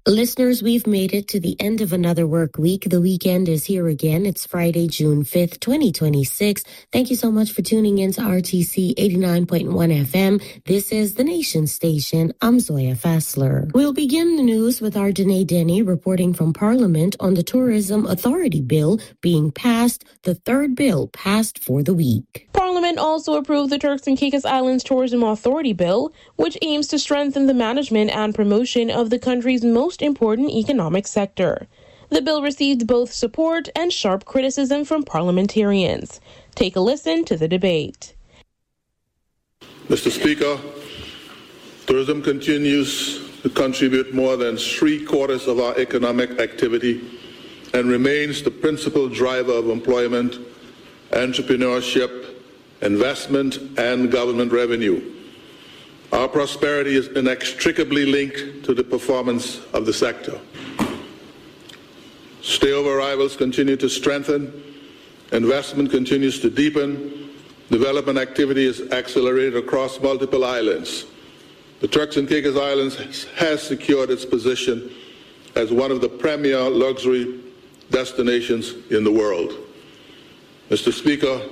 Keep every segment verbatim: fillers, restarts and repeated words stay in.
Listeners, we've made it to the end of another work week. The weekend is here again. It's Friday, June fifth, twenty twenty-six. Thank you so much for tuning in to R T C eighty-nine point one F M. This is the Nation Station. I'm Zoya Fassler. We'll begin the news with our Danae Denny reporting from Parliament on the Tourism Authority Bill being passed, the third bill passed for the week. Parliament also approved the Turks and Caicos Islands Tourism Authority Bill, which aims to strengthen the management and promotion of the country's most important economic sector. The bill received both support and sharp criticism from parliamentarians. Take a listen to the debate. Mister Speaker, tourism continues to contribute more than three quarters of our economic activity and remains the principal driver of employment, entrepreneurship, investment, and government revenue. Our prosperity is inextricably linked to the performance of the sector. Stayover arrivals continue to strengthen, investment continues to deepen, development activity is accelerated across multiple islands. The Turks and Caicos Islands has secured its position as one of the premier luxury destinations in the world. Mister Speaker,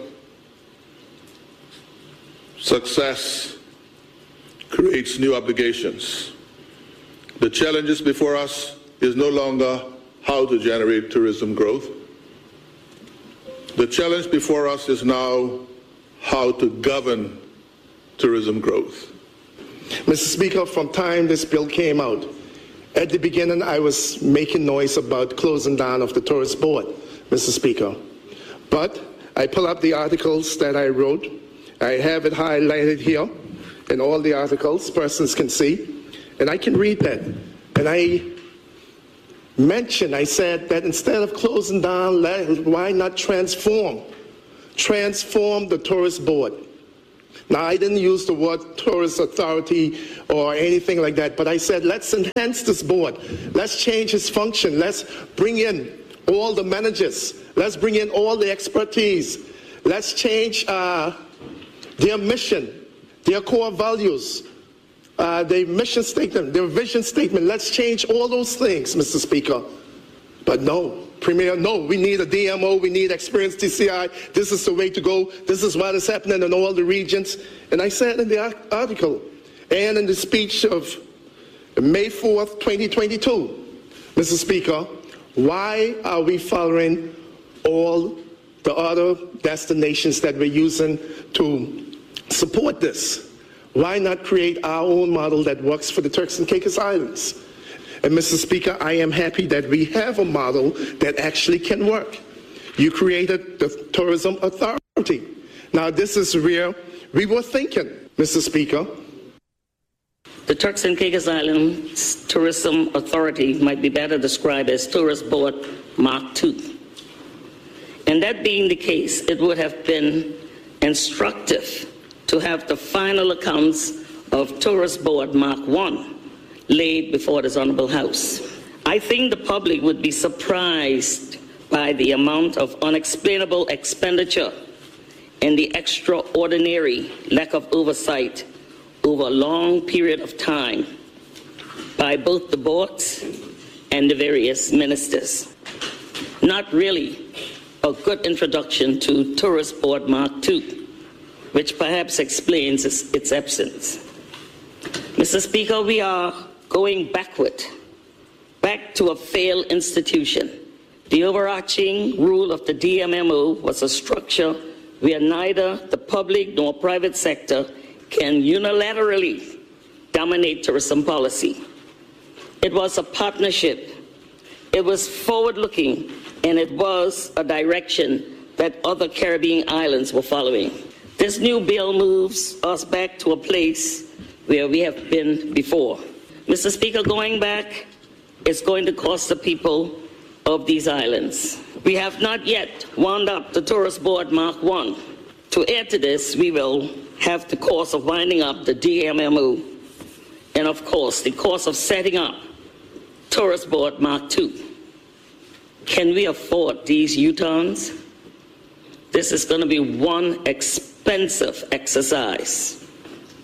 success creates new obligations. The challenges before us is no longer how to generate tourism growth. The challenge before us is now how to govern tourism growth. Mister Speaker, from time this bill came out, at the beginning I was making noise about closing down of the tourist board, Mister Speaker. But I pull up the articles that I wrote. I have it highlighted here. In all the articles, persons can see, and I can read that. And I mentioned, I said that instead of closing down, why not transform? Transform the tourist board. Now, I didn't use the word tourist authority or anything like that, but I said, let's enhance this board. Let's change its function. Let's bring in all the managers. Let's bring in all the expertise. Let's change uh, their mission, their core values, uh, their mission statement, their vision statement. Let's change all those things, Mister Speaker. But no, Premier, no, we need a D M O, we need experienced T C I. This is the way to go. This is what is happening in all the regions. And I said in the article and in the speech of May fourth, twenty twenty-two, Mister Speaker, why are we following all the other destinations that we're using to support this? Why not create our own model that works for the Turks and Caicos Islands? And Mister Speaker, I am happy that we have a model that actually can work. You created the Tourism Authority. Now this is where we were thinking, Mister Speaker. The Turks and Caicos Islands Tourism Authority might be better described as Tourist Board Mark two. And that being the case, it would have been instructive to have the final accounts of Tourist Board Mark one laid before this Honorable House. I think the public would be surprised by the amount of unexplainable expenditure and the extraordinary lack of oversight over a long period of time by both the boards and the various ministers. Not really a good introduction to Tourist Board Mark two, which perhaps explains its, its absence. Mister Speaker, we are going backward, back to a failed institution. The overarching rule of the D M M O was a structure where neither the public nor private sector can unilaterally dominate tourism policy. It was a partnership. It was forward-looking, and it was a direction that other Caribbean islands were following. This new bill moves us back to a place where we have been before. Mister Speaker, going back is going to cost the people of these islands. We have not yet wound up the Tourist Board Mark one. To add to this, we will have the cost of winding up the D M M O, and of course, the cost of setting up Tourist Board Mark two. Can we afford these U-turns? This is going to be one expensive exercise.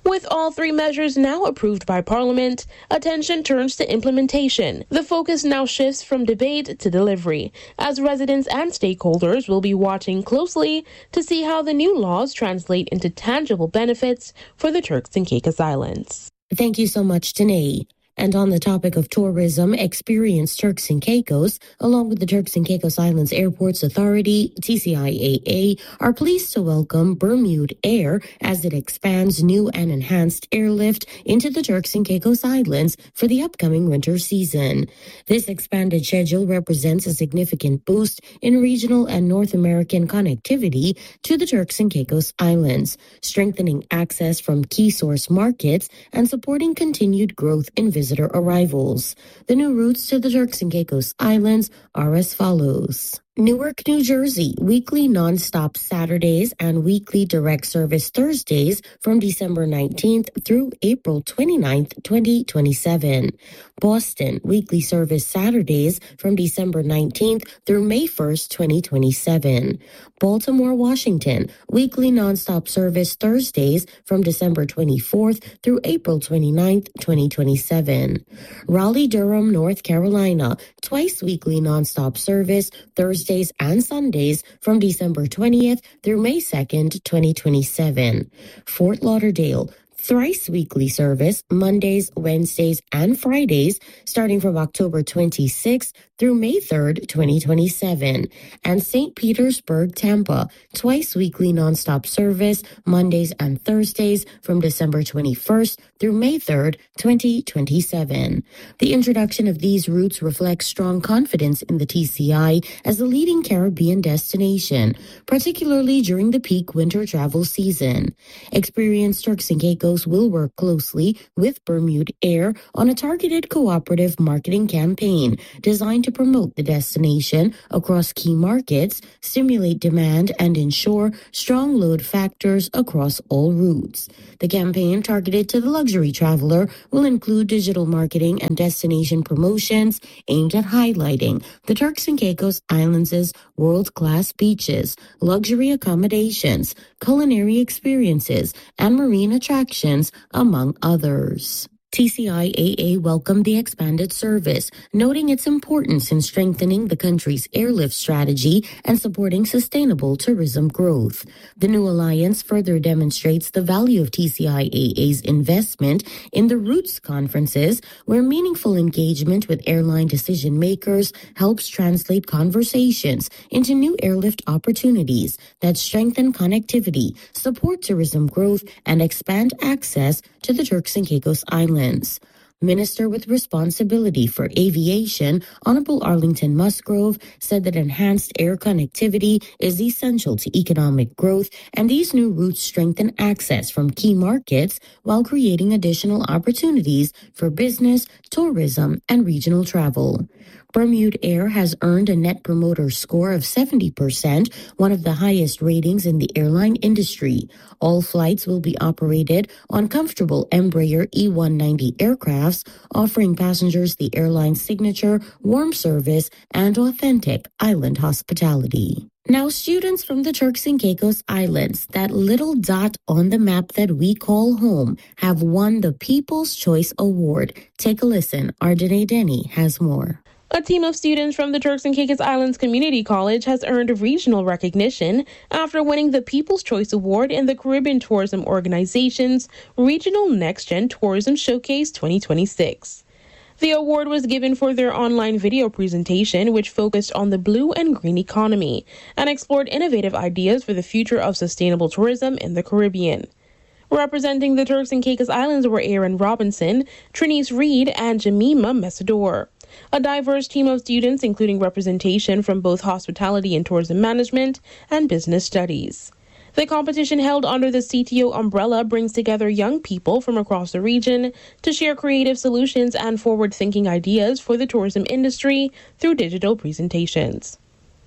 With all three measures now approved by Parliament, attention turns to implementation. The focus now shifts from debate to delivery, as residents and stakeholders will be watching closely to see how the new laws translate into tangible benefits for the Turks and Caicos Islands. Thank you so much, Danae. And on the topic of tourism, Experience Turks and Caicos, along with the Turks and Caicos Islands Airports Authority, T C I A A, are pleased to welcome Bermude Air as it expands new and enhanced airlift into the Turks and Caicos Islands for the upcoming winter season. This expanded schedule represents a significant boost in regional and North American connectivity to the Turks and Caicos Islands, strengthening access from key source markets and supporting continued growth in visitor visitor arrivals. The new routes to the Turks and Caicos Islands are as follows. Newark, New Jersey, weekly nonstop Saturdays and weekly direct service Thursdays from December nineteenth through April twenty-ninth, twenty twenty-seven. Boston, weekly service Saturdays from December nineteenth through May first, twenty twenty-seven. Baltimore, Washington, weekly nonstop service Thursdays from December twenty-fourth through April twenty-ninth, twenty twenty-seven. Raleigh, Durham, North Carolina, twice weekly nonstop service Thursdays and Sundays from December twentieth through May second, twenty twenty-seven. Fort Lauderdale, thrice weekly service Mondays, Wednesdays, and Fridays starting from October twenty-sixth through May third, twenty twenty-seven. And Saint Petersburg, Tampa, twice weekly nonstop service Mondays and Thursdays from December twenty-first through May third, twenty twenty-seven. The introduction of these routes reflects strong confidence in the T C I as a leading Caribbean destination, particularly during the peak winter travel season. Experience Turks and Caicos will work closely with Bermude Air on a targeted cooperative marketing campaign designed to promote the destination across key markets, stimulate demand, and ensure strong load factors across all routes. The campaign, targeted to the luxury traveler, will include digital marketing and destination promotions aimed at highlighting the Turks and Caicos Islands' world-class beaches, luxury accommodations, culinary experiences, and marine attractions, among others. T C I A A welcomed the expanded service, noting its importance in strengthening the country's airlift strategy and supporting sustainable tourism growth. The new alliance further demonstrates the value of T C I A A's investment in the Roots conferences, where meaningful engagement with airline decision makers helps translate conversations into new airlift opportunities that strengthen connectivity, support tourism growth, and expand access to the Turks and Caicos Islands. Minister with responsibility for aviation, Honorable Arlington Musgrove, said that enhanced air connectivity is essential to economic growth, and these new routes strengthen access from key markets while creating additional opportunities for business, tourism, and regional travel. Bermude Air has earned a Net Promoter Score of seventy percent, one of the highest ratings in the airline industry. All flights will be operated on comfortable Embraer E one ninety aircrafts, offering passengers the airline's signature warm service and authentic island hospitality. Now, students from the Turks and Caicos Islands, that little dot on the map that we call home, have won the People's Choice Award. Take a listen. Ardene Denny has more. A team of students from the Turks and Caicos Islands Community College has earned regional recognition after winning the People's Choice Award in the Caribbean Tourism Organization's Regional Next Gen Tourism Showcase twenty twenty-six. The award was given for their online video presentation, which focused on the blue and green economy and explored innovative ideas for the future of sustainable tourism in the Caribbean. Representing the Turks and Caicos Islands were Aaron Robinson, Trinice Reed, and Jemima Mesador. A diverse team of students, including representation from both hospitality and tourism management and business studies. The competition, held under the C T O umbrella, brings together young people from across the region to share creative solutions and forward-thinking ideas for the tourism industry through digital presentations.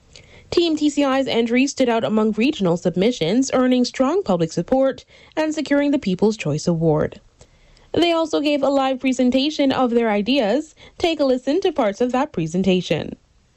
Team T C I's entries stood out among regional submissions, earning strong public support and securing the People's Choice Award. They also gave a live presentation of their ideas. Take a listen to parts of that presentation.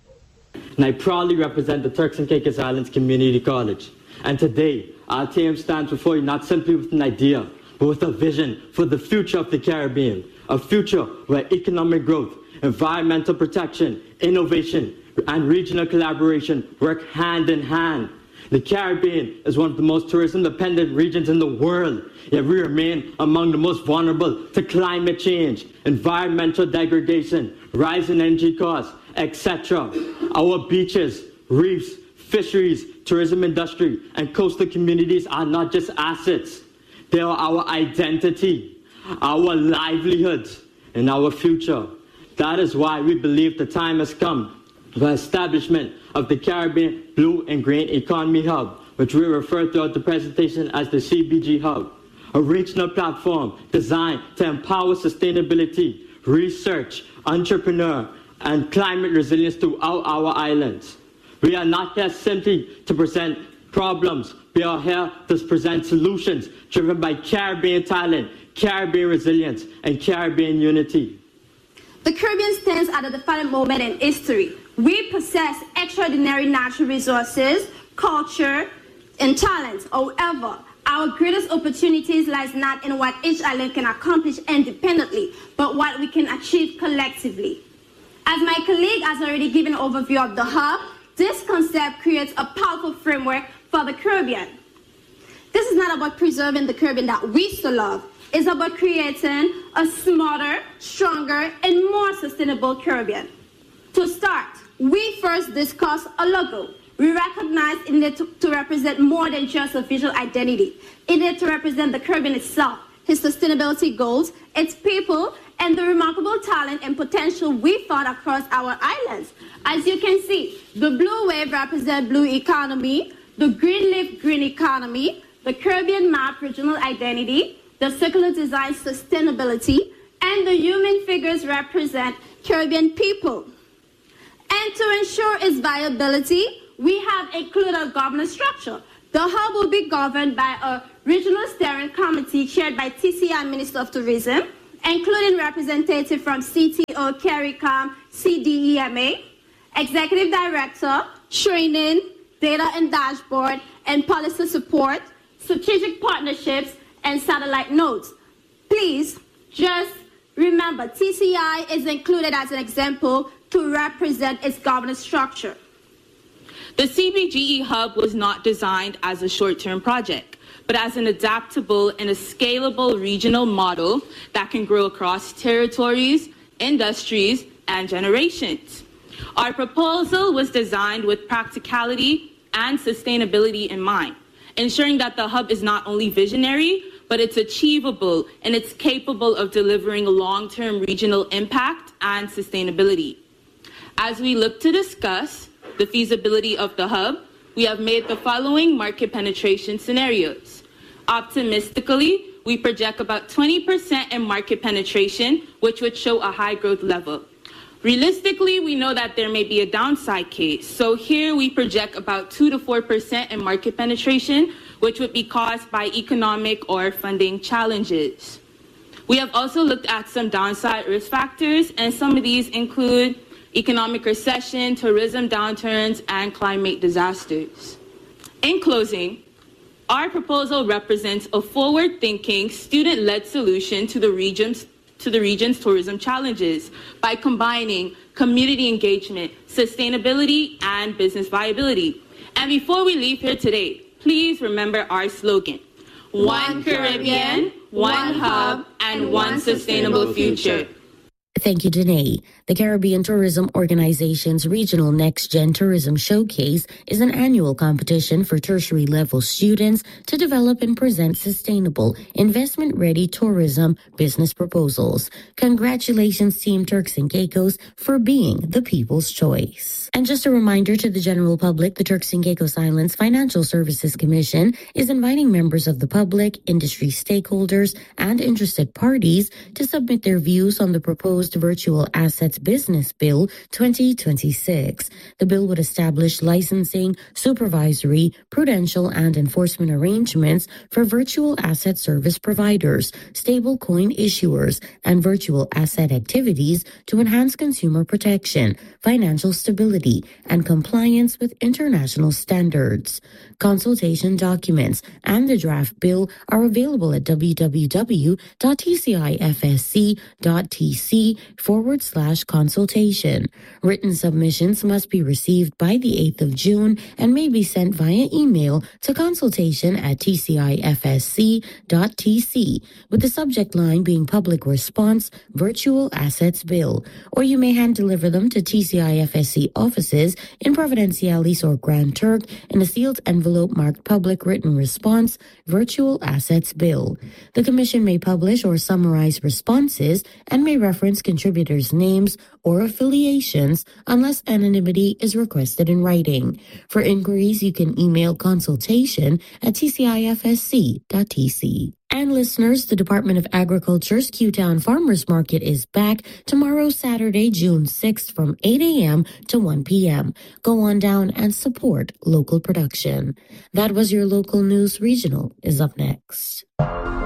And I proudly represent the Turks and Caicos Islands Community College. And today, our team stands before you not simply with an idea, but with a vision for the future of the Caribbean, a future where economic growth, environmental protection, innovation, and regional collaboration work hand in hand. The Caribbean is one of the most tourism-dependent regions in the world, yet we remain among the most vulnerable to climate change, environmental degradation, rising energy costs, et cetera. Our beaches, reefs, fisheries, tourism industry, and coastal communities are not just assets. They are our identity, our livelihoods, and our future. That is why we believe the time has come for the establishment of the Caribbean Blue and Green Economy Hub, which we refer throughout the presentation as the C B G Hub, a regional platform designed to empower sustainability, research, entrepreneur, and climate resilience throughout our islands. We are not here simply to present problems. We are here to present solutions driven by Caribbean talent, Caribbean resilience, and Caribbean unity. The Caribbean stands at a defining moment in history. We possess extraordinary natural resources, culture, and talent. However, our greatest opportunities lies not in what each island can accomplish independently, but what we can achieve collectively. As my colleague has already given an overview of the hub, this concept creates a powerful framework for the Caribbean. This is not about preserving the Caribbean that we so love. It's about creating a smarter, stronger, and more sustainable Caribbean. To start, we first discuss a logo. We recognize it needed to, to represent more than just a visual identity. It needed to represent the Caribbean itself, its sustainability goals, its people, and the remarkable talent and potential we found across our islands. As you can see, the blue wave represents blue economy, the green leaf green economy, the Caribbean map regional identity, the circular design sustainability, and the human figures represent Caribbean people. And to ensure its viability, we have included a governance structure. The hub will be governed by a regional steering committee chaired by T C I Minister of Tourism, including representatives from C T O, CARICOM, C D E M A, Executive Director, Training, Data and Dashboard, and Policy Support, Strategic Partnerships, and Satellite Nodes. Please just remember, T C I is included as an example to represent its governance structure. The C B G E Hub was not designed as a short-term project, but as an adaptable and a scalable regional model that can grow across territories, industries, and generations. Our proposal was designed with practicality and sustainability in mind, ensuring that the hub is not only visionary, but it's achievable and it's capable of delivering long-term regional impact and sustainability. As we look to discuss the feasibility of the hub, we have made the following market penetration scenarios. Optimistically, we project about twenty percent in market penetration, which would show a high growth level. Realistically, we know that there may be a downside case. So here we project about two to four percent in market penetration, which would be caused by economic or funding challenges. We have also looked at some downside risk factors, and some of these include economic recession, tourism downturns, and climate disasters. In closing, our proposal represents a forward-thinking, student-led solution to the region's to the region's tourism challenges by combining community engagement, sustainability, and business viability. And before we leave here today, please remember our slogan: One Caribbean, one hub, and one sustainable future. Thank you, Danae. The Caribbean Tourism Organization's Regional Next Gen Tourism Showcase is an annual competition for tertiary level students to develop and present sustainable, investment-ready tourism business proposals. Congratulations, Team Turks and Caicos, for being the people's choice. And just a reminder to the general public, the Turks and Caicos Islands Financial Services Commission is inviting members of the public, industry stakeholders, and interested parties to submit their views on the proposed proposed Virtual Assets Business Bill twenty twenty-six. The bill would establish licensing, supervisory, prudential, and enforcement arrangements for virtual asset service providers, stablecoin issuers, and virtual asset activities to enhance consumer protection, financial stability, and compliance with international standards. Consultation documents and the draft bill are available at www.tcifsc.tc forward slash consultation. Written submissions must be received by the eighth of June and may be sent via email to consultation at tcifsc.tc, with the subject line being Public Response Virtual Assets Bill, or you may hand deliver them to T C I F S C offices in Providenciales or Grand Turk in a sealed envelope marked Public Written Response Virtual Assets Bill. The Commission may publish or summarize responses and may reference contributors' names or affiliations unless anonymity is requested in writing. For inquiries, you can email consultation at t c i f s c dot t c. And listeners, the Department of Agriculture's Q-Town Farmers Market is back tomorrow, Saturday, June sixth from eight a.m. to one p.m. Go on down and support local production. That was your local news. Regional is up next.